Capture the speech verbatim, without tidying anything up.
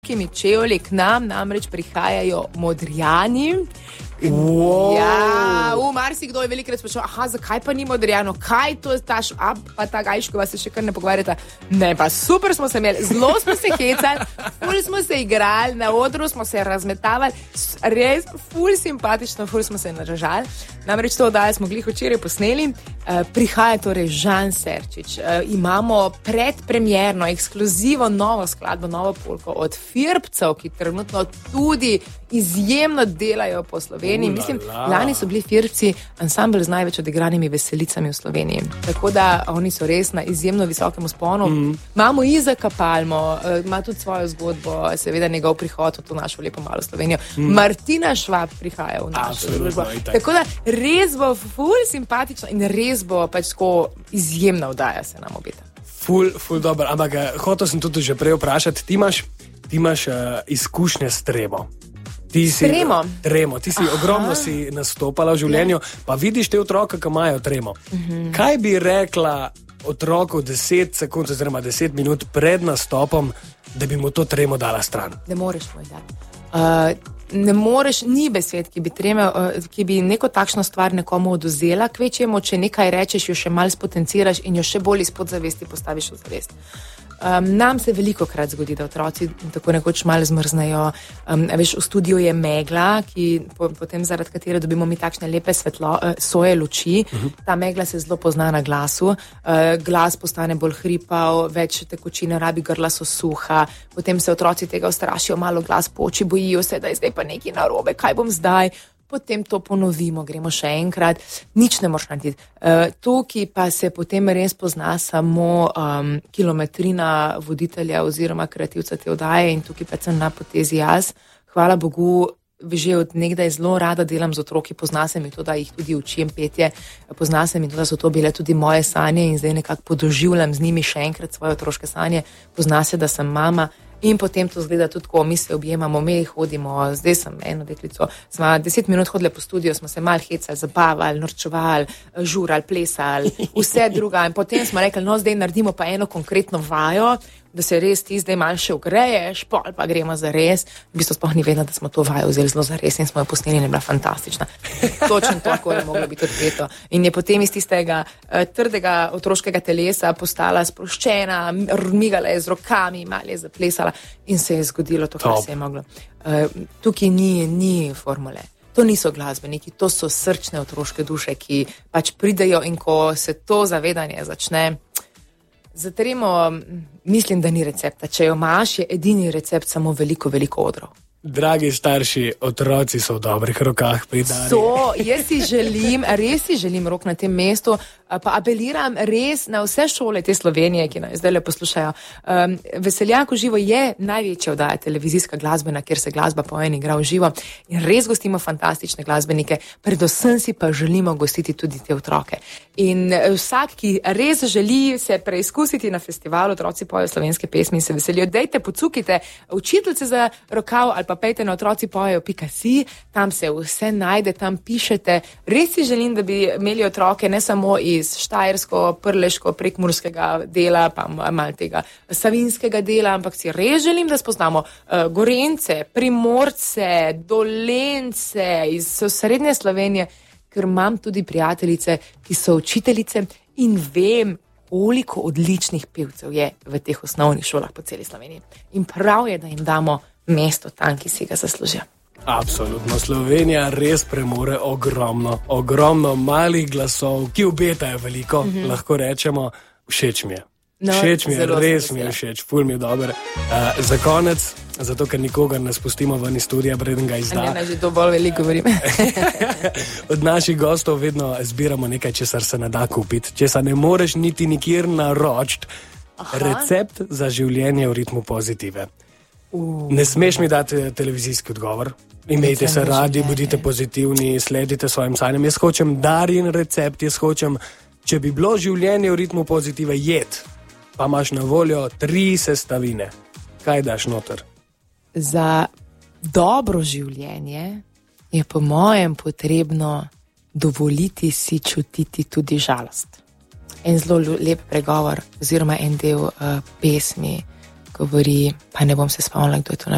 Kimi čevlji k nam namreč prihajajo Modrijani. Wow. Ja, v marsikdo je velikrat sprašal, aha, zakaj pa ni Modrijano, kaj to je ta šab, pa ta Gajškova se še kar ne pogovarjata. Ne, pa super smo se imeli, zelo smo se hecali, ful smo se igrali, na odru smo se razmetavali, res ful simpatično, ful smo se naražali. Namreč to oddajo smo glih včeraj posneli. Uh, prihaja torej Žan Serčič. Uh, imamo predpremierno, ekskluzivo novo skladbo, novo polko od Firbcev, ki trenutno tudi izjemno delajo po Sloveniji. Ulala. Mislim, lani so bili Firbci ansambl z največ odigranimi veselicami v Sloveniji. Tako da oni so res na izjemno visokem vzponu. Mm. Imamo Izaka Palmo, uh, ima tudi svojo zgodbo, seveda njegov prihod v to našo lepo malo Slovenijo. Mm. Martina Švab prihaja v našo družbo. Tako da res bo ful simpatično in res bo pač tako izjemna oddaja se nam obeta. Ful, ful dobro, ampak hotel sem tudi že prej vprašati, ti imaš, ti imaš uh, izkušnje s tremo. Ti si, tremo? Tremo, ti si Aha. ogromno si nastopala v življenju, ja. Pa vidiš te otroke, ki imajo tremo. Uh-huh. Kaj bi rekla otroku deset sekund, oziroma deset minut pred nastopom, da bi mu to tremo dala stran? Ne moreš moj dati. Uh, ne moreš, ni besed, ki bi, treme, uh, ki bi neko takšno stvar nekomu oduzela, kvečjemu, če nekaj rečeš, jo še malo spotenciraš in jo še bolj izpod zavesti postaviš v zavest. Um, nam se veliko krat zgodi, da otroci tako nekoč malo zmrznajo. Um, veš, v studiu je megla, ki po, potem zaradi katere dobimo mi takšne lepe svetlo, uh, soje luči. Uh-huh. Ta megla se zelo pozna na glasu. Uh, glas postane bolj hripav, več tekočine rabi, grla so suha. Potem se otroci tega ustrašijo, malo glas poči, bojijo se, da je zdaj pa nekaj narobe, kaj bom zdaj. Potem to ponovimo, gremo še enkrat, nič ne moraš narediti. Uh, tukaj pa se potem res pozna samo um, kilometrina voditelja oziroma kreativca te oddaje in tukaj pa sem na potezi jaz. Hvala Bogu, že od nekdaj zelo rada delam z otroki, pozna se mi to, da jih tudi učim petje, pozna se mi to, da so to bile tudi moje sanje in zdaj nekako podoživljam z njimi še enkrat svoje otroške sanje. Pozna se, da sem mama. In potem to zgleda tudi, ko mi se objemamo, mi hodimo, zdaj sem eno deklico, smo deset minut hodile po studiu, smo se mal hecali, zabavali, norčevali, žurali, plesali, vse druga. In potem smo rekli, no zdaj naredimo pa eno konkretno vajo, da se res ti zdaj malo še ugreješ, pol pa gremo za res. V bistvu sploh ni vedela, da smo to vajo vzeli zelo za res in smo jo posneli in je bila fantastična. Točno tako je moglo biti odpeto. In je potem iz tistega uh, trdega otroškega telesa postala sproščena, migala je z rokami, malo je zaplesala in se je zgodilo to, kar se je moglo. Uh, tukaj ni, ni formule. To niso glasbeniki, to so srčne otroške duše, ki pač pridejo in ko se to zavedanje začne. Za tremo mislim, da ni recepta. Če jo imaš, je edini recept samo veliko, veliko odrov. Dragi starši, otroci so v dobrih rokah pri Darji. So, jaz si želim, res si želim rok na tem mestu, pa apeliram res na vse šole te Slovenije, ki nas zdaj le poslušajo. Um, Veseljak v živo je največja oddaja televizijska glasbena, kjer se glasba poje in igra v živo in res gostimo fantastične glasbenike, predvsem si pa želimo gostiti tudi te otroke. In vsak, ki res želi se preizkusiti na festivalu Otroci pojejo slovenske pesmi in se veselijo, dejte, pocukite učiteljice za rokav ali pa pejte na otroci pojejo pika si, tam se vse najde, tam pišete. Res si želim, da bi imeli otroke ne samo iz štajersko, prleško, prekmurskega dela, pa malo tega savinskega dela, ampak si res želim, da spoznamo uh, Gorence, Primorce, Dolence iz srednje Slovenije, ker imam tudi prijateljice, ki so učiteljice in vem, koliko odličnih pevcev je v teh osnovnih šolah po celi Sloveniji. In prav je, da jim damo mesto tam, ki si ga zaslužijo. Absolutno, Slovenija res premore ogromno, ogromno malih glasov, ki obetajo veliko, mm-hmm. lahko rečemo, všeč mi je. No, všeč mi je, res mi je všeč, ful mi je dober. Uh, za konec, zato ker nikogar ne spustimo ven iz studija, preden ga izda. Ne, ne, že to bolj veliko govorim. Od naših gostov vedno zbiramo nekaj, česar se ne da kupiti, česar ne moreš niti nikjer naročiti. Recept za življenje v ritmu pozitive. Uh. Ne smeš mi dati televizijski odgovor. Imejte se radi, bodite pozitivni, sledite svojim sanjam. Jaz hočem Darjin recept, jaz hočem, če bi bilo življenje v ritmu pozitive jed, pa imaš na voljo tri sestavine. Kaj daš noter? Za dobro življenje je po mojem potrebno dovoliti si čutiti tudi žalost. En zelo lep pregovor oziroma en del uh, pesmi govori, pa ne bom se spomnila, kdo je to napisal.